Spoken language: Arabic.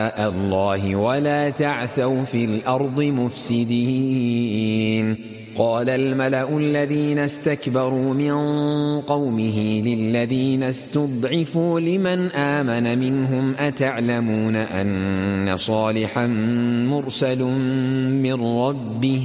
الله ولا تعثوا في الأرض مفسدين. قال الملأ الذين استكبروا من قومه للذين استضعفوا لمن آمن منهم أتعلمون أن صالحا مرسل من ربه